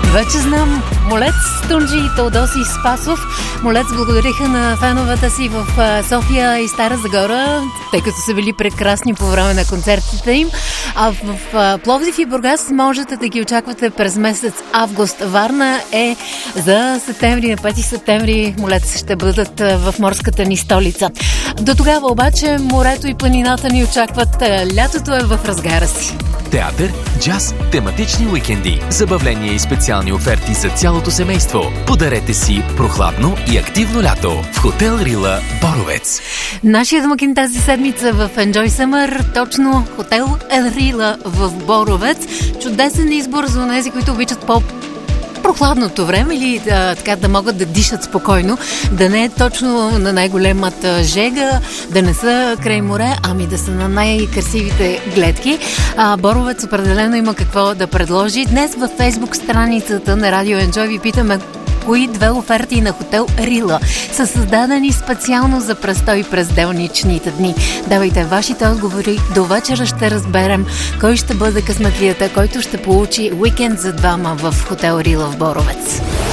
Вече знам. Молец, Тунджи и Теодоси Спасов. Молец благодариха на феновете си в София и Стара Загора, тъй като са били прекрасни по време на концертите им. А в Пловдив и Бургас можете да ги очаквате през месец август. Варна е за септември, на 5 септември Молец ще бъдат в морската ни столица. До тогава обаче морето и планината ни очакват. Лятото е в разгара си. Театър, джаз, тематични уикенди, забавления и специални оферти за цялото семейство. Подарете си прохладно и активно лято в Хотел Рила Боровец. Нашия домакин тази седмица в Enjoy Summer, точно Хотел Рила в Боровец. Чудесен избор за онези, които обичат прохладното време или така да могат да дишат спокойно, да не е точно на най-големата жега, да не са край море, ами да са на най-красивите гледки. Боровец определено има какво да предложи. Днес във Фейсбук страницата на Радио Enjoy ви питаме кои две оферти на Хотел Рила са създадени специално за престой през делничните дни. Давайте вашите отговори. До вечера ще разберем кой ще бъде късметлията, който ще получи уикенд за двама в Хотел Рила в Боровец.